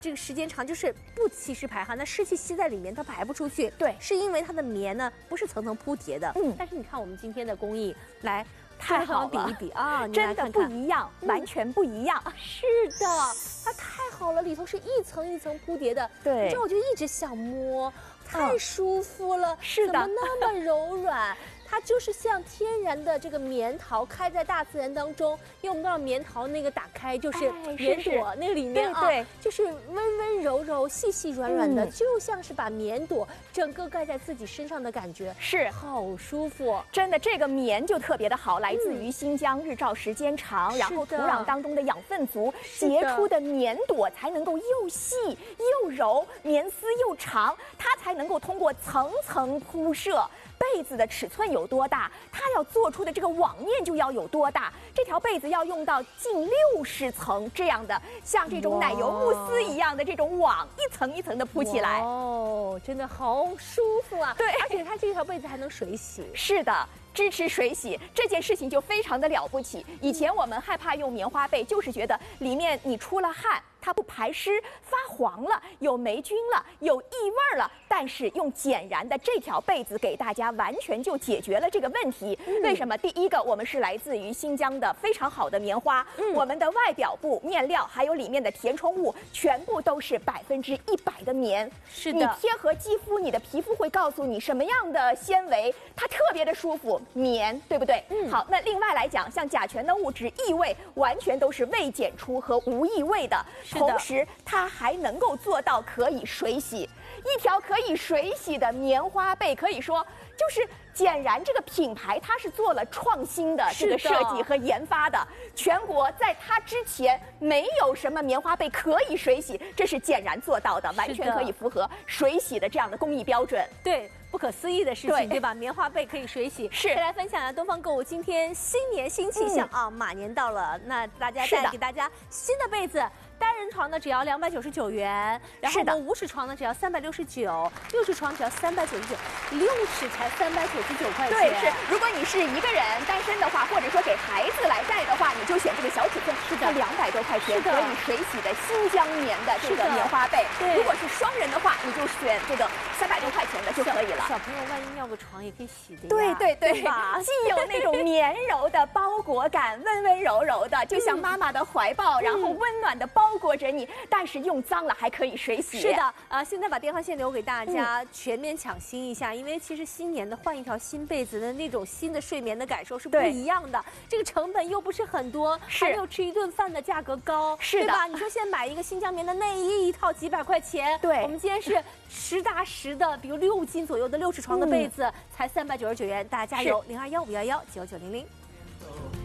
这个时间长就是不吸湿排汗，那湿气吸在里面，它排不出去。 对， 是因为它的棉呢不是层层铺叠的。但是你看我们今天的工艺，来太好了， 比一比啊， 真的不一样，完全不一样。 是的，它太好了，里头是一层一层铺叠的。 对， 你知道我就一直想摸，太舒服了。 是的， 怎么那么柔软？它就是像天然的这个棉桃开在大自然当中，因为我们知道棉桃那个打开就是棉朵，那里面对， 就是温温柔柔、细细软软的，就像是把棉朵整个盖在自己身上的感觉， 是好舒服。 真的，这个棉就特别的好，来自于新疆，日照时间长，然后土壤当中的养分足，结出的棉朵才能够又细又柔，棉丝又长，它才能够通过层层铺设。被子的尺寸有多大，它要做出的这个网面就要有多大。这条被子要用到近60层这样的，像这种奶油慕斯一样的这种网，一层一层的铺起来。 哦，真的好舒服啊！ 对， 而且它这条被子还能水洗。 是的。支持水洗这件事情就非常的了不起。以前我们害怕用棉花被，就是觉得里面你出了汗，它不排湿，发黄了，有霉菌了，有异味了。但是用简然的这条被子给大家完全就解决了这个问题。为什么？第一个，我们是来自于新疆的非常好的棉花，我们的外表部面料还有里面的填充物全部都是100%的棉。 是的， 你贴合肌肤，你的皮肤会告诉你什么样的纤维，它特别的舒服。棉，对不对？好，那另外来讲，像甲醛的物质异味完全都是未检出和无异味的，同时它还能够做到可以水洗。一条可以水洗的棉花被，可以说就是简然这个品牌它是做了创新的这个设计和研发的。全国在它之前没有什么棉花被可以水洗，这是简然做到的，完全可以符合水洗的这样的工艺标准。 对。不可思议的事情，对吧？棉花被可以水洗。 是。 再来分享东方购物，今天新年新气象啊，马年到了，那大家带给大家新的被子。单人床呢只要299元，然后我们5尺床呢只要369，6尺床只要399，6尺才399块钱。 对，是。如果你是一个人单身的话，或者说给孩子来带的话，你就选这个小尺寸，是的，200多块钱可以水洗的新疆棉的这个棉花被。 对。 如果是双人的话，你就选这个300多块钱的就可以了。 小朋友万一尿个床也可以洗的呀。 对对对， 对吧？ 既有那种绵柔的包裹感，温温柔柔的，就像妈妈的怀抱，然后温暖的包裹着你，但是用脏了还可以水洗。 是的，现在把电话线留给大家，全面抢新一下，因为其实新年的换一条新被子的那种新的睡眠的感受是不一样的。这个成本又不是很多，还没有吃一顿饭的价格高， 是的， 对吧？你说现在买一个新疆棉的内衣一套几百块钱， 对， 我们今天是实打实的，比如6斤左右的6尺床的被子，才399元，大家加油！0215119900。